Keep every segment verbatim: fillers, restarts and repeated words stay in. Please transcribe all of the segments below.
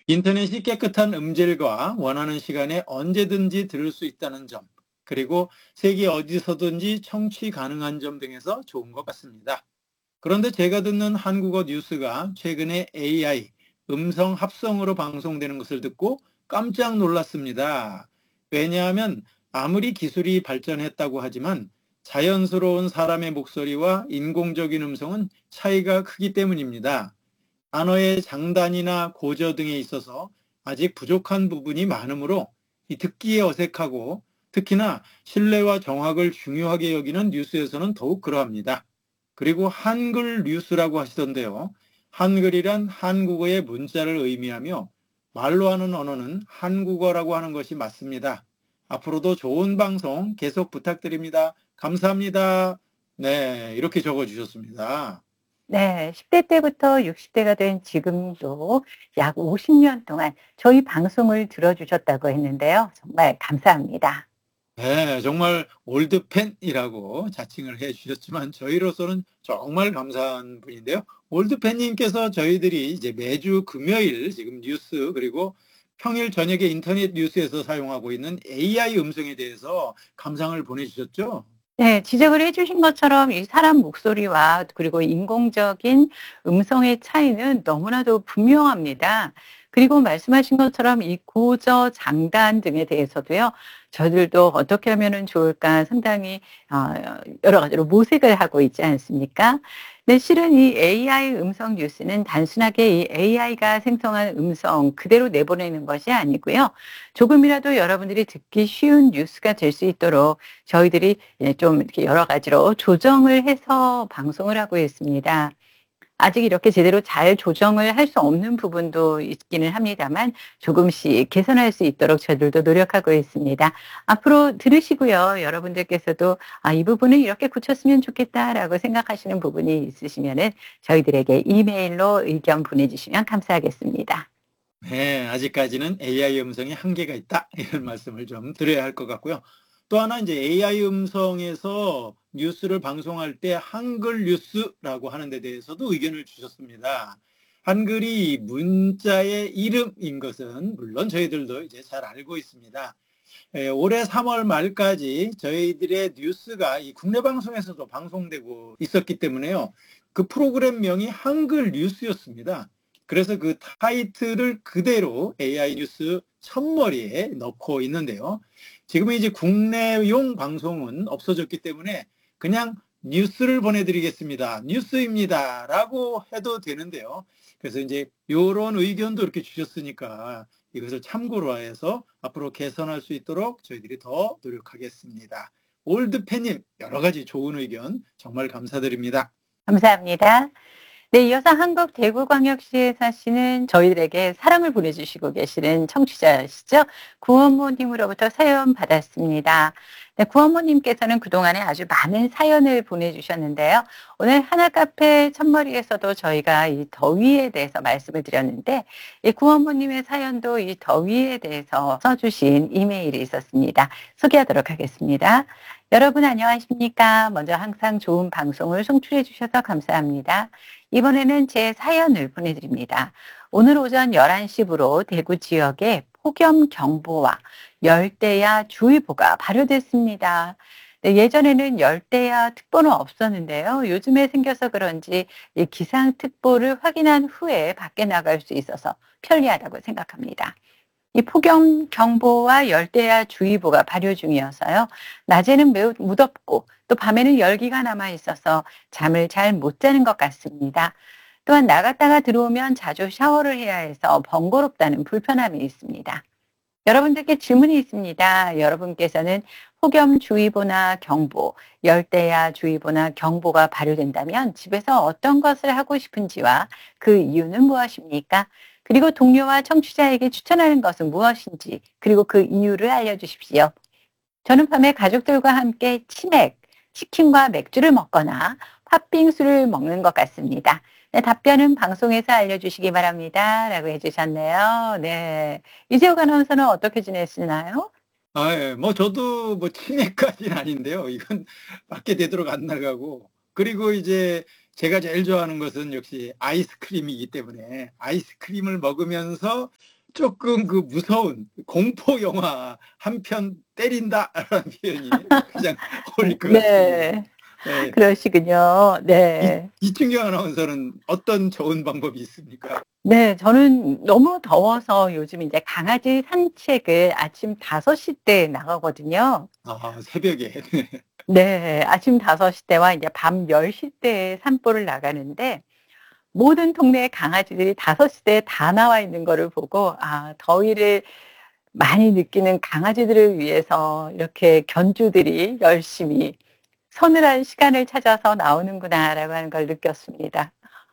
인터넷이 깨끗한 음질과 원하는 시간에 언제든지 들을 수 있다는 점, 그리고 세계 어디서든지 청취 가능한 점 등에서 좋은 것 같습니다. 그런데 제가 듣는 한국어 뉴스가 최근에 에이아이, 음성 합성으로 방송되는 것을 듣고 깜짝 놀랐습니다. 왜냐하면 아무리 기술이 발전했다고 하지만 자연스러운 사람의 목소리와 인공적인 음성은 차이가 크기 때문입니다. 단어의 장단이나 고저 등에 있어서 아직 부족한 부분이 많으므로 이 듣기에 어색하고, 특히나 신뢰와 정확을 중요하게 여기는 뉴스에서는 더욱 그러합니다. 그리고 한글 뉴스라고 하시던데요. 한글이란 한국어의 문자를 의미하며 말로 하는 언어는 한국어라고 하는 것이 맞습니다. 앞으로도 좋은 방송 계속 부탁드립니다. 감사합니다. 네, 이렇게 적어주셨습니다. 네, 십 대 때부터 육십 대가 된 지금도 약 오십 년 동안 저희 방송을 들어주셨다고 했는데요. 정말 감사합니다. 네, 정말 올드팬이라고 자칭을 해주셨지만 저희로서는 정말 감사한 분인데요. 올드팬님께서 저희들이 이제 매주 금요일 지금 뉴스, 그리고 평일 저녁에 인터넷 뉴스에서 사용하고 있는 에이아이 음성에 대해서 감상을 보내주셨죠? 네, 지적을 해주신 것처럼 이 사람 목소리와 그리고 인공적인 음성의 차이는 너무나도 분명합니다. 그리고 말씀하신 것처럼 이 고저, 장단 등에 대해서도요, 저들도 어떻게 하면 좋을까 상당히 어, 여러 가지로 모색을 하고 있지 않습니까? 네, 실은 이 에이아이 음성 뉴스는 단순하게 이 에이아이가 생성한 음성 그대로 내보내는 것이 아니고요. 조금이라도 여러분들이 듣기 쉬운 뉴스가 될 수 있도록 저희들이 예, 좀 이렇게 여러 가지로 조정을 해서 방송을 하고 있습니다. 아직 이렇게 제대로 잘 조정을 할 수 없는 부분도 있기는 합니다만 조금씩 개선할 수 있도록 저희들도 노력하고 있습니다. 앞으로 들으시고요. 여러분들께서도 '아, 이 부분을 이렇게 고쳤으면 좋겠다.'라고 생각하시는 부분이 있으시면은 저희들에게 이메일로 의견 보내주시면 감사하겠습니다. 네, 아직까지는 에이아이 음성에 한계가 있다. 이런 말씀을 좀 드려야 할 것 같고요. 또 하나 이제 에이아이 음성에서 뉴스를 방송할 때 한글 뉴스라고 하는 데 대해서도 의견을 주셨습니다. 한글이 문자의 이름인 것은 물론 저희들도 이제 잘 알고 있습니다. 예, 올해 삼월 말까지 저희들의 뉴스가 이 국내 방송에서도 방송되고 있었기 때문에요. 그 프로그램명이 한글 뉴스였습니다. 그래서 그 타이틀을 그대로 에이아이 뉴스 첫머리에 넣고 있는데요. 지금은 이제 국내용 방송은 없어졌기 때문에 그냥 뉴스를 보내드리겠습니다. 뉴스입니다. 라고 해도 되는데요. 그래서 이제 이런 의견도 이렇게 주셨으니까 이것을 참고로 해서 앞으로 개선할 수 있도록 저희들이 더 노력하겠습니다. 올드팬님, 여러 가지 좋은 의견 정말 감사드립니다. 감사합니다. 네, 이어서 한국 대구광역시에 사시는 저희들에게 사랑을 보내주시고 계시는 청취자시죠? 구원모님으로부터 사연 받았습니다. 네, 구원모님께서는 그동안에 아주 많은 사연을 보내주셨는데요. 오늘 하나카페 첫머리에서도 저희가 이 더위에 대해서 말씀을 드렸는데, 이 구원모님의 사연도 이 더위에 대해서 써주신 이메일이 있었습니다. 소개하도록 하겠습니다. 여러분 안녕하십니까? 먼저 항상 좋은 방송을 송출해 주셔서 감사합니다. 이번에는 제 사연을 보내드립니다. 오늘 오전 열한 시부로 대구 지역에 폭염경보와 열대야 주의보가 발효됐습니다. 네, 예전에는 열대야 특보는 없었는데요. 요즘에 생겨서 그런지 이 기상특보를 확인한 후에 밖에 나갈 수 있어서 편리하다고 생각합니다. 이 폭염경보와 열대야 주의보가 발효 중이어서요. 낮에는 매우 무덥고 또 밤에는 열기가 남아 있어서 잠을 잘 못 자는 것 같습니다. 또한 나갔다가 들어오면 자주 샤워를 해야 해서 번거롭다는 불편함이 있습니다. 여러분들께 질문이 있습니다. 여러분께서는 폭염주의보나 경보, 열대야 주의보나 경보가 발효된다면 집에서 어떤 것을 하고 싶은지와 그 이유는 무엇입니까? 그리고 동료와 청취자에게 추천하는 것은 무엇인지, 그리고 그 이유를 알려주십시오. 저는 밤에 가족들과 함께 치맥, 치킨과 맥주를 먹거나 팥빙수를 먹는 것 같습니다. 네, 답변은 방송에서 알려주시기 바랍니다. 라고 해주셨네요. 네. 이재욱 아나운서는 어떻게 지내시나요? 아, 예. 뭐 저도 뭐 치매까지는 아닌데요. 이건 밖에 되도록 안 나가고, 그리고 이제 제가 제일 좋아하는 것은 역시 아이스크림이기 때문에 아이스크림을 먹으면서 조금 그 무서운 공포 영화 한 편 때린다라는 표현이 가장 어울릴 것 같습니다. 네. 네. 그러시군요. 이 네. 이춘경 아나운서는 어떤 좋은 방법이 있습니까? 네. 저는 너무 더워서 요즘 이제 강아지 산책을 아침 다섯 시 때 나가거든요. 아 새벽에. 네. 네. 아침 다섯 시 때와 이제 밤 열 시 때에 산보를 나가는데 모든 동네 강아지들이 다섯 시 때에 다 나와 있는 거를 보고 '아 더위를 많이 느끼는 강아지들을 위해서 이렇게 견주들이 열심히 서늘한 시간을 찾아서 나오는구나.'라고 하는 걸 느꼈습니다.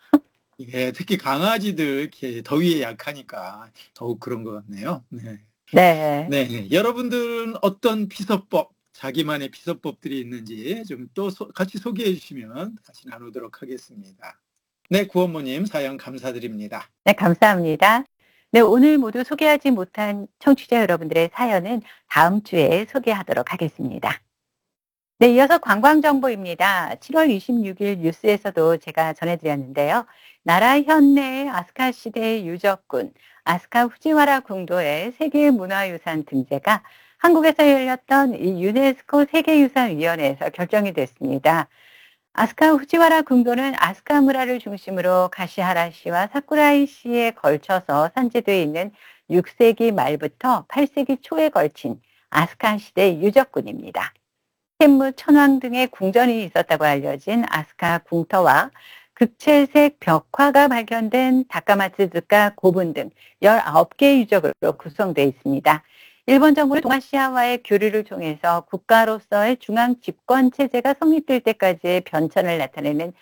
예. 특히 강아지들 이렇게 더위에 약하니까 더욱 그런 것 같네요. 네. 네. 네. 여러분들은 어떤 피서법, 자기만의 피서법들이 있는지 좀 또 소 같이 소개해 주시면 같이 나누도록 하겠습니다. 네. 구원모님 사연 감사드립니다. 네. 감사합니다. 네. 오늘 모두 소개하지 못한 청취자 여러분들의 사연은 다음 주에 소개하도록 하겠습니다. 네. 이어서 관광 정보입니다. 칠월 이십육일 뉴스에서도 제가 전해 드렸는데요. 나라 현내의 아스카 시대의 유적군 아스카 후지와라 궁도의 세계문화유산 등재가 한국에서 열렸던 이 유네스코 세계유산위원회에서 결정이 됐습니다. 아스카 후지와라 궁도는 아스카 문화를 중심으로 가시하라시와 사쿠라이시에 걸쳐서 산재되어 있는 육 세기 말부터 팔 세기 초에 걸친 아스카 시대 유적군입니다. 샘무, 천왕 등의 궁전이 있었다고 알려진 아스카 궁터와 극채색 벽화가 발견된 다카마츠즈카 고분 등 열아홉 개의 유적으로 구성되어 있습니다. 일본 정부는 동아시아와의 교류를 통해서 국가로서의 중앙 집권 체제가 성립될 때까지의 변천을 나타내는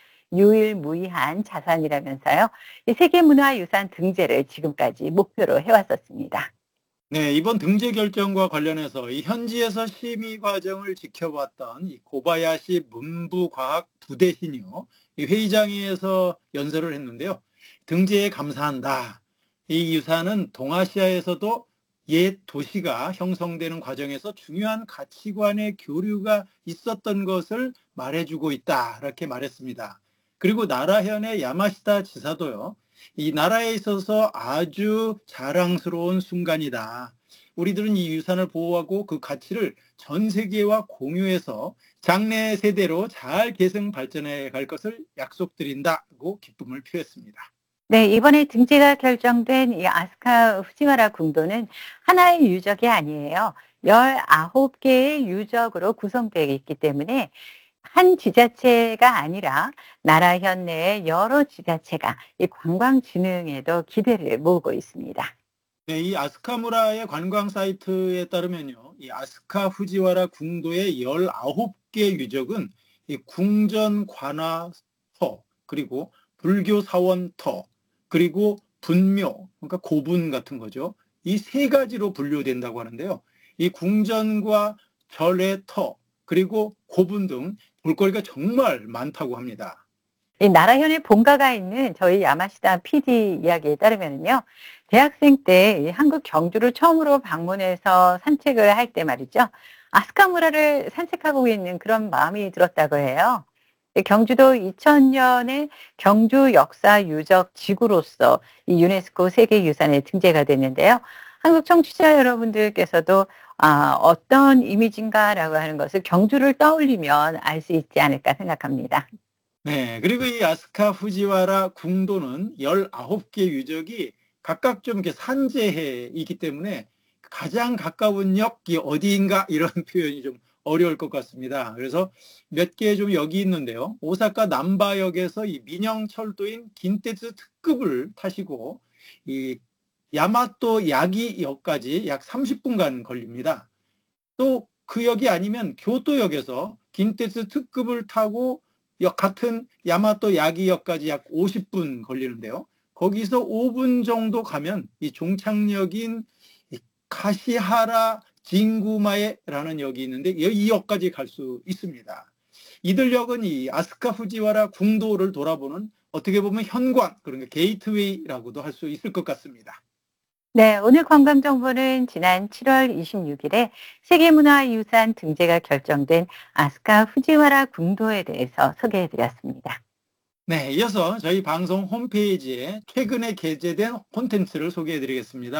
유일무이한 자산이라면서요. 이 세계문화유산 등재를 지금까지 목표로 해왔었습니다. 네. 이번 등재 결정과 관련해서 이 현지에서 심의 과정을 지켜봤던 이 고바야시 문부과학 부대신이요. 이 회의장에서 연설을 했는데요. "등재에 감사한다. 이 유산은 동아시아에서도 옛 도시가 형성되는 과정에서 중요한 가치관의 교류가 있었던 것을 말해주고 있다." 이렇게 말했습니다. 그리고 나라현의 야마시타 지사도요. "이 나라에 있어서 아주 자랑스러운 순간이다. 우리들은 이 유산을 보호하고 그 가치를 전 세계와 공유해서 장래 세대로 잘 계승 발전해 갈 것을 약속드린다."고 기쁨을 표했습니다. 네. 이번에 등재가 결정된 이 아스카 후지와라 궁도는 하나의 유적이 아니에요. 열아홉 개의 유적으로 구성되어 있기 때문에 한 지자체가 아니라 나라 현내의 여러 지자체가 이 관광 진흥에도 기대를 모으고 있습니다. 네. 이 아스카무라의 관광 사이트에 따르면요. 이 아스카 후지와라 궁도의 열아홉 개 유적은 이 궁전 관아터 그리고 불교 사원터 그리고 분묘 그러니까 고분 같은 거죠. 이 세 가지로 분류된다고 하는데요. 이 궁전과 절의 터 그리고 고분 등 볼거리가 정말 많다고 합니다. 이 나라현의 본가가 있는 저희 야마시다 피디 이야기에 따르면요. 대학생 때 이 한국 경주를 처음으로 방문해서 산책을 할 때 말이죠. 아스카무라를 산책하고 있는 그런 마음이 들었다고 해요. 이 경주도 이천 년에 경주 역사 유적 지구로서 이 유네스코 세계유산에 등재가 됐는데요. 한국 청취자 여러분들께서도 아, 어떤 이미지인가라고 하는 것을 경주를 떠올리면 알 수 있지 않을까 생각합니다. 네. 그리고 이 아스카 후지와라 궁도는 열아홉 개 유적이 각각 좀 이렇게 산재해 있기 때문에 가장 가까운 역이 어디인가 이런 표현이 좀 어려울 것 같습니다. 그래서 몇 개 좀 역이 있는데요. 오사카 남바역에서 이 민영철도인 긴테츠 특급을 타시고 이 야마토 야기역까지 약 삼십 분간 걸립니다. 또 그 역이 아니면 교토역에서 긴테츠 특급을 타고 역 같은 야마토 야기역까지 약 오십 분 걸리는데요. 거기서 오 분 정도 가면 이 종착역인 이 카시하라 진구마에라는 역이 있는데 이 역까지 갈 수 있습니다. 이들 역은 이 아스카 후지와라 궁도를 돌아보는 어떻게 보면 현관, 그러니까 게이트웨이라고도 할 수 있을 것 같습니다. 네, 오늘 관광 정보는 지난 칠월 이십육일에 세계문화유산 등재가 결정된 아스카 후지와라 궁도에 대해서 소개해 드렸습니다. 네, 이어서 저희 방송 홈페이지에 최근에 게재된 콘텐츠를 소개해 드리겠습니다.